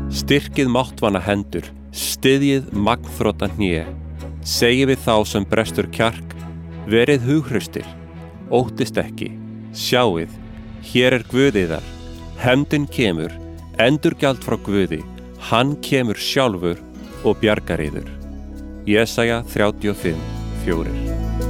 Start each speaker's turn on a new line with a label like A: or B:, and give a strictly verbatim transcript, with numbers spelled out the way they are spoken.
A: Styrkið máttvana hendur, styðjið magnþrota hné. Segið við þá sem brestur kjark, verið hughraustir, óttist ekki, sjáið, hér er Guð yðar, hefndin kemur, endurgjald frá Guði, hann kemur sjálfur og bjargar yður. Jesaja þrjátíu og fimm, fjórir.